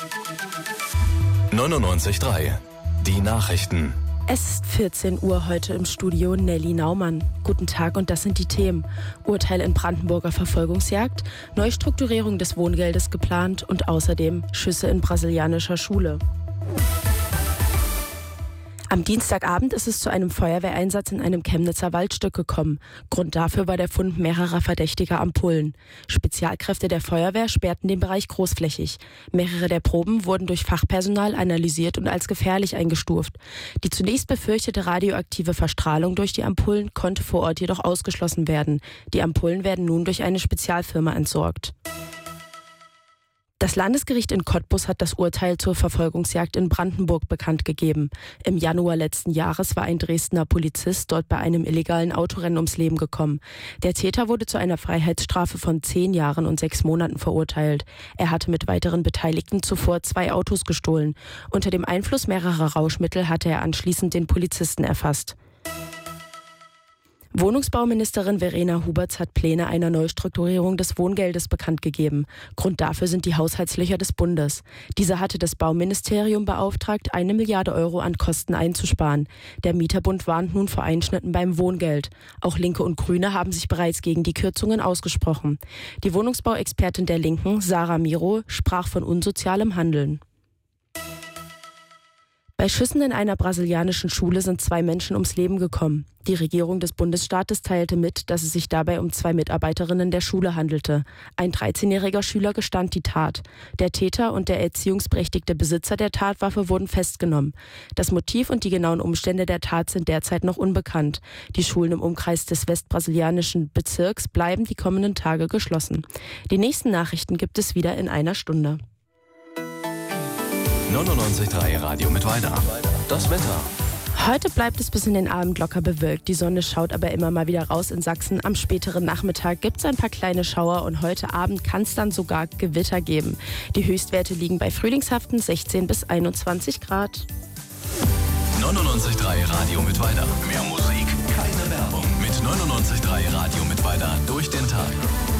99.3 Die Nachrichten. Es ist 14 Uhr heute im Studio Nelly Naumann. Guten Tag und das sind die Themen. Urteil in Brandenburger Verfolgungsjagd, Neustrukturierung des Wohngeldes geplant und außerdem Schüsse in brasilianischer Schule. Am Dienstagabend ist es zu einem Feuerwehreinsatz in einem Chemnitzer Waldstück gekommen. Grund dafür war der Fund mehrerer verdächtiger Ampullen. Spezialkräfte der Feuerwehr sperrten den Bereich großflächig. Mehrere der Proben wurden durch Fachpersonal analysiert und als gefährlich eingestuft. Die zunächst befürchtete radioaktive Verstrahlung durch die Ampullen konnte vor Ort jedoch ausgeschlossen werden. Die Ampullen werden nun durch eine Spezialfirma entsorgt. Das Landesgericht in Cottbus hat das Urteil zur Verfolgungsjagd in Brandenburg bekannt gegeben. Im Januar letzten Jahres war ein Dresdner Polizist dort bei einem illegalen Autorennen ums Leben gekommen. Der Täter wurde zu einer Freiheitsstrafe von 10 Jahren und 6 Monaten verurteilt. Er hatte mit weiteren Beteiligten zuvor 2 Autos gestohlen. Unter dem Einfluss mehrerer Rauschmittel hatte er anschließend den Polizisten erfasst. Wohnungsbauministerin Verena Huberts hat Pläne einer Neustrukturierung des Wohngeldes bekannt gegeben. Grund dafür sind die Haushaltslöcher des Bundes. Dieser hatte das Bauministerium beauftragt, 1 Milliarde Euro an Kosten einzusparen. Der Mieterbund warnt nun vor Einschnitten beim Wohngeld. Auch Linke und Grüne haben sich bereits gegen die Kürzungen ausgesprochen. Die Wohnungsbauexpertin der Linken, Sarah Miro, sprach von unsozialem Handeln. Bei Schüssen in einer brasilianischen Schule sind 2 Menschen ums Leben gekommen. Die Regierung des Bundesstaates teilte mit, dass es sich dabei um 2 Mitarbeiterinnen der Schule handelte. Ein 13-jähriger Schüler gestand die Tat. Der Täter und der erziehungsberechtigte Besitzer der Tatwaffe wurden festgenommen. Das Motiv und die genauen Umstände der Tat sind derzeit noch unbekannt. Die Schulen im Umkreis des westbrasilianischen Bezirks bleiben die kommenden Tage geschlossen. Die nächsten Nachrichten gibt es wieder in einer Stunde. 99.3 Radio Mittweida. Das Wetter. Heute bleibt es bis in den Abend locker bewölkt. Die Sonne schaut aber immer mal wieder raus in Sachsen. Am späteren Nachmittag gibt es ein paar kleine Schauer und heute Abend kann es dann sogar Gewitter geben. Die Höchstwerte liegen bei frühlingshaften 16 bis 21 Grad. 99.3 Radio Mittweida. Mehr Musik, keine Werbung. Mit 99.3 Radio Mittweida durch den Tag.